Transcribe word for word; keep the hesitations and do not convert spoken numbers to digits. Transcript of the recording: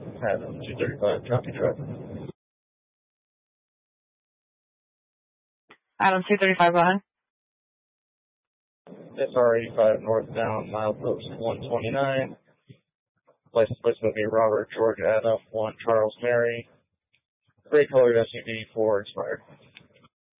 Adam two thirty-five, copy truck. Adam two thirty-five, go ahead. S R eighty-five northbound, milepost one twenty-nine. License plate will be Robert George Adam one Charles Mary. Gray colored S U V for expired.